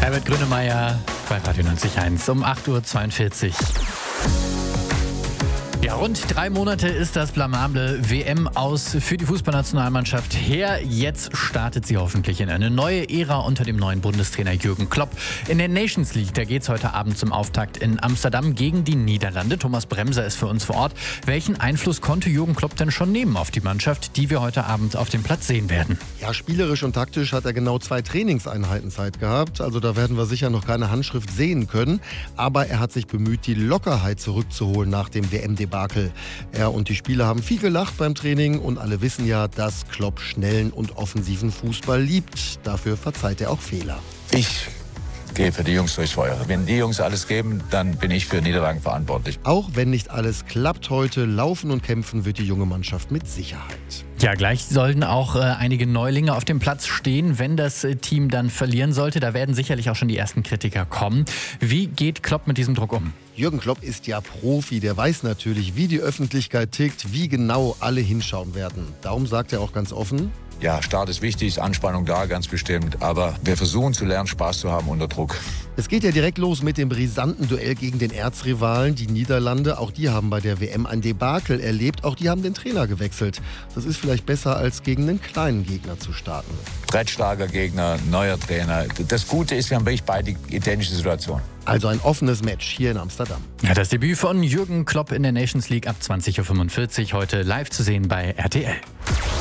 Herbert Grönemeyer bei Radio 90.1 um 8.42 Uhr. Ja, rund 3 Monate ist das blamable WM-Aus für die Fußballnationalmannschaft her. Jetzt startet sie hoffentlich in eine neue Ära unter dem neuen Bundestrainer Jürgen Klopp. In der Nations League, da geht es heute Abend zum Auftakt in Amsterdam gegen die Niederlande. Thomas Bremser ist für uns vor Ort. Welchen Einfluss konnte Jürgen Klopp denn schon nehmen auf die Mannschaft, die wir heute Abend auf dem Platz sehen werden? Ja, spielerisch und taktisch hat er genau 2 Trainingseinheiten Zeit gehabt. Also da werden wir sicher noch keine Handschrift sehen können. Aber er hat sich bemüht, die Lockerheit zurückzuholen nach dem WM-Debakel. Er und die Spieler haben viel gelacht beim Training und alle wissen ja, dass Klopp schnellen und offensiven Fußball liebt. Dafür verzeiht er auch Fehler. Ich gehe für die Jungs durchs Feuer. Wenn die Jungs alles geben, dann bin ich für Niederlagen verantwortlich. Auch wenn nicht alles klappt heute, laufen und kämpfen wird die junge Mannschaft mit Sicherheit. Ja, gleich sollten auch einige Neulinge auf dem Platz stehen, wenn das Team dann verlieren sollte. Da werden sicherlich auch schon die ersten Kritiker kommen. Wie geht Klopp mit diesem Druck um? Jürgen Klopp ist ja Profi, der weiß natürlich, wie die Öffentlichkeit tickt, wie genau alle hinschauen werden. Darum sagt er auch ganz offen: Ja, Start ist wichtig, ist Anspannung da, ganz bestimmt. Aber wir versuchen zu lernen, Spaß zu haben unter Druck. Es geht ja direkt los mit dem brisanten Duell gegen den Erzrivalen, die Niederlande. Auch die haben bei der WM ein Debakel erlebt. Auch die haben den Trainer gewechselt. Das ist vielleicht besser, als gegen einen kleinen Gegner zu starten. Brettstarker Gegner, neuer Trainer. Das Gute ist, wir haben wirklich beide identische Situationen. Also ein offenes Match hier in Amsterdam. Ja, das Debüt von Jürgen Klopp in der Nations League ab 20.45 Uhr heute live zu sehen bei RTL.